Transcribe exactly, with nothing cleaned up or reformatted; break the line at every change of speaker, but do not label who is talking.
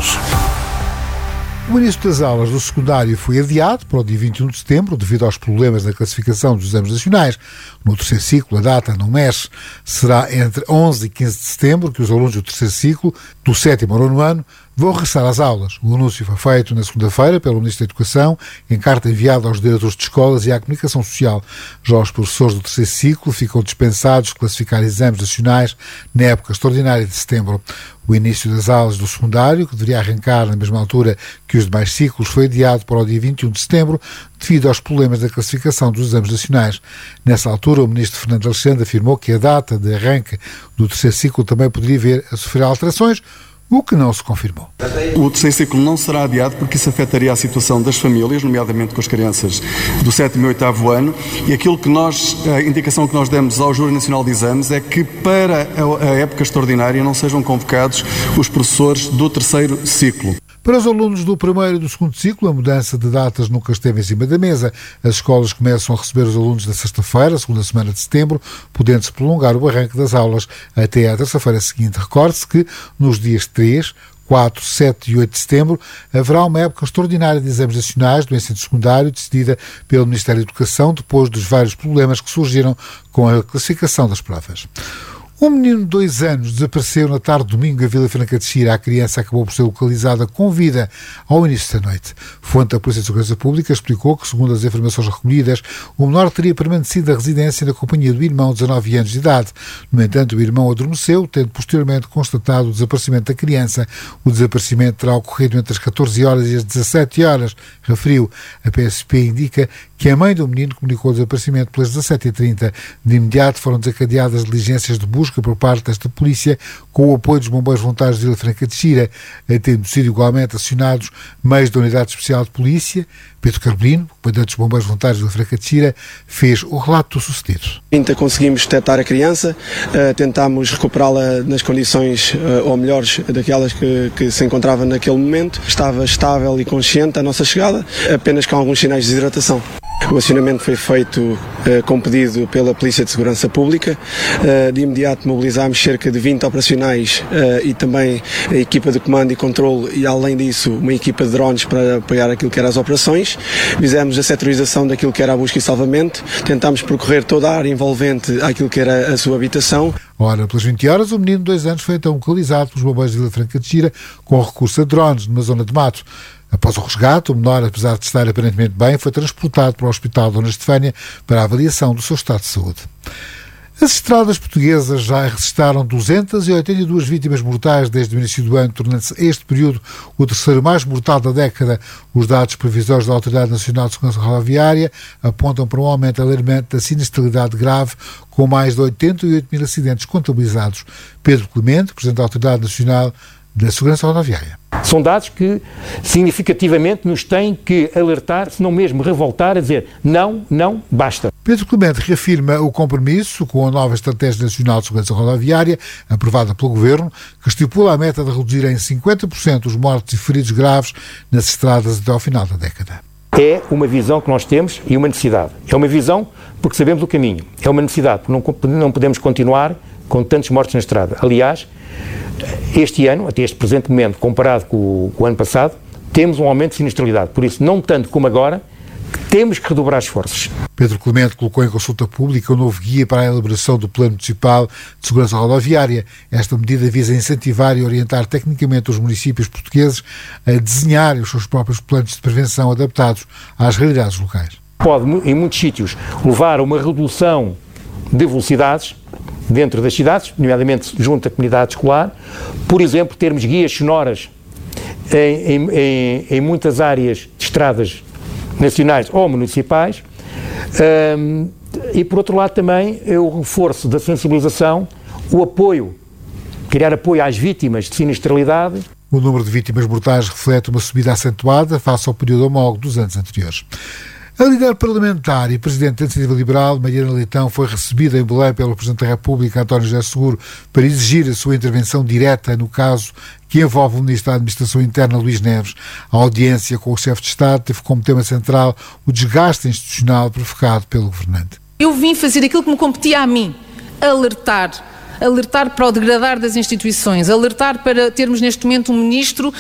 alunos.
O início das aulas do secundário foi adiado para o dia vinte e um de setembro devido aos problemas na classificação dos exames nacionais. No terceiro ciclo, a data não mexe. Será entre onze e quinze de setembro que os alunos do terceiro ciclo, do sétimo ao nono ano, vão regressar às aulas. O anúncio foi feito na segunda-feira pelo Ministro da Educação, em carta enviada aos diretores de escolas e à comunicação social. Já os professores do terceiro ciclo ficam dispensados de classificar exames nacionais na época extraordinária de setembro. O início das aulas do secundário, que deveria arrancar na mesma altura que os demais ciclos, foi adiado para o dia vinte e um de setembro devido aos problemas da classificação dos exames nacionais. Nessa altura, o Ministro Fernando Alexandre afirmou que a data de arranque do terceiro ciclo também poderia vir a sofrer alterações, o que não se confirmou.
O terceiro ciclo não será adiado porque isso afetaria a situação das famílias, nomeadamente com as crianças do sétimo e oitavo ano, e aquilo que nós, a indicação que nós demos ao Júri Nacional de Exames é que para a época extraordinária não sejam convocados os professores do terceiro ciclo.
Para os alunos do primeiro e do segundo ciclo, a mudança de datas nunca esteve em cima da mesa. As escolas começam a receber os alunos na sexta-feira, segunda semana de setembro, podendo-se prolongar o arranque das aulas até à terça-feira seguinte. Recorde-se que nos dias três, quatro, sete e oito de setembro haverá uma época extraordinária de exames nacionais do ensino secundário, decidida pelo Ministério da Educação, depois dos vários problemas que surgiram com a classificação das provas. Um menino de dois anos desapareceu na tarde de domingo em Vila Franca de Xira. A criança acabou por ser localizada com vida ao início da noite. Fonte da Polícia de Segurança Pública explicou que, segundo as informações recolhidas, o menor teria permanecido na residência na companhia do irmão de dezanove anos de idade. No entanto, o irmão adormeceu, tendo posteriormente constatado o desaparecimento da criança. O desaparecimento terá ocorrido entre as catorze horas e as dezassete horas, referiu. A P S P indica que a mãe do menino comunicou o desaparecimento pelas dezassete e trinta. De imediato foram desencadeadas diligências de busca por parte desta polícia, com o apoio dos bombeiros voluntários de Vila Franca de Xira, tendo sido igualmente acionados meios da Unidade Especial de Polícia. Pedro Carbolino, comandante dos bombeiros voluntários de Vila Franca de Xira, fez o relato do sucedido.
Ainda conseguimos detectar a criança, uh, tentámos recuperá-la nas condições uh, ou melhores daquelas que, que se encontrava naquele momento. Estava estável e consciente à nossa chegada, apenas com alguns sinais de desidratação. O acionamento foi feito uh, com pedido pela Polícia de Segurança Pública. Uh, de imediato mobilizámos cerca de vinte operacionais uh, e também a equipa de comando e controle e, além disso, uma equipa de drones para apoiar aquilo que eram as operações. Fizemos a setorização daquilo que era a busca e salvamento. Tentámos percorrer toda a área envolvente àquilo que era a sua habitação.
Ora, pelas vinte horas, o menino de dois anos foi então localizado pelos bombeiros de Vila Franca de Xira com recurso a drones numa zona de mato. Após o resgate, o menor, apesar de estar aparentemente bem, foi transportado para o Hospital Dona Estefânia para a avaliação do seu estado de saúde. As estradas portuguesas já registraram duzentas e oitenta e duas vítimas mortais desde o início do ano, tornando-se este período o terceiro mais mortal da década. Os dados previsórios da Autoridade Nacional de Segurança Rodoviária apontam para um aumento alarmante da sinistralidade grave, com mais de oitenta e oito mil acidentes contabilizados. Pedro Clemente, Presidente da Autoridade Nacional da Segurança Rodoviária.
São dados que significativamente nos têm que alertar, se não mesmo revoltar, a dizer não, não, basta.
Pedro Clemente reafirma o compromisso com a nova Estratégia Nacional de Segurança Rodoviária, aprovada pelo Governo, que estipula a meta de reduzir em cinquenta por cento os mortos e feridos graves nas estradas até ao final da década.
É uma visão que nós temos e uma necessidade. É uma visão porque sabemos o caminho. É uma necessidade porque não, não podemos continuar com tantos mortos na estrada. Aliás, este ano, até este presente momento, comparado com o, com o ano passado, temos um aumento de sinistralidade. Por isso, não tanto como agora, temos que redobrar esforços.
Pedro Clemente colocou em consulta pública um novo guia para a elaboração do Plano Municipal de Segurança Rodoviária. Esta medida visa incentivar e orientar tecnicamente os municípios portugueses a desenharem os seus próprios planos de prevenção adaptados às realidades locais.
Pode, em muitos sítios, levar a uma redução de velocidades dentro das cidades, nomeadamente junto à comunidade escolar. Por exemplo, termos guias sonoras em, em, em muitas áreas de estradas nacionais ou municipais. Um, e, por outro lado, também é o reforço da sensibilização, o apoio, criar apoio às vítimas de sinistralidade.
O número de vítimas mortais reflete uma subida acentuada face ao período homólogo dos anos anteriores. A líder parlamentar e presidente da Iniciativa Liberal, Mariana Leitão, foi recebida em Belém pelo Presidente da República, António José Seguro, para exigir a sua intervenção direta no caso que envolve o Ministro da Administração Interna, Luís Neves. A audiência com o chefe de Estado teve como tema central o desgaste institucional provocado pelo governante.
Eu vim fazer aquilo que me competia a mim, alertar. Alertar para o degradar das instituições, alertar para termos neste momento um ministro